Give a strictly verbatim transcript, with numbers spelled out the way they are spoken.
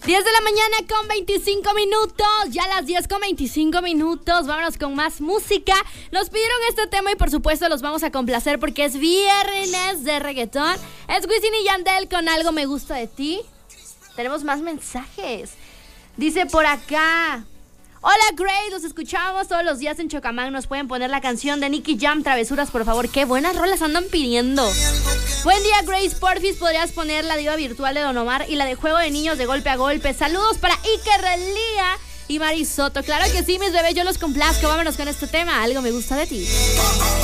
diez de la mañana con veinticinco minutos. Ya las diez con veinticinco minutos. Vámonos con más música. Nos pidieron este tema y por supuesto los vamos a complacer porque es viernes de reggaetón. Es Wisin y Yandel con Algo Me Gusta de Ti. Tenemos más mensajes. Dice por acá: hola Grace, los escuchamos todos los días en Chocamán. Nos pueden poner la canción de Nicky Jam, Travesuras, por favor. Qué buenas rolas andan pidiendo. Buen día Grace, porfis, podrías poner la diva virtual de Don Omar y la de Juego de Niños de Golpe a Golpe. Saludos para Iker Relía y Mari Soto. Claro que sí, mis bebés, yo los complazco. Vámonos con este tema, Algo Me Gusta de Ti.